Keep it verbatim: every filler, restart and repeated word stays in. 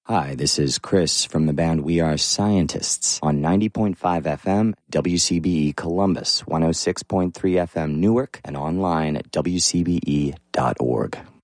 Hi, this is Chris from the band We Are Scientists on ninety point five F M, W C B E Columbus, one oh six point three F M Newark, and online at W C B E dot org.